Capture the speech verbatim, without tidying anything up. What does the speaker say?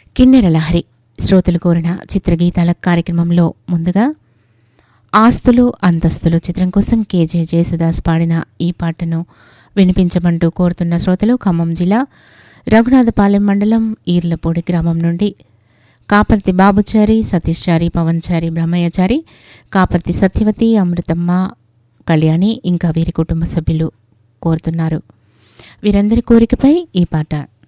కిన్నెర లహరి శ్రోతలు కోరిన చిత్రగీతాల కార్యక్రమంలో ముందుగా ఆస్తులు అంతస్తులు చిత్రం కోసం కేజే జేసుదాస్ పాడిన ఈ పాటను వినిపించమంటూ కోరుతున్న శ్రోతలు ఖమ్మం జిల్లా రఘునాథపాలెం మండలం ఈర్లపూడి గ్రామం నుండి కాపర్తి బాబుచారి, సతీష్చారి, పవన్చారి, బ్రహ్మయ్యచారి, కాపర్తి సత్యవతి, అమృతమ్మ, కళ్యాణి ఇంకా వీరి కుటుంబ సభ్యులు కోరుతున్నారు. వీరందరి కోరికపై ఈ పాట.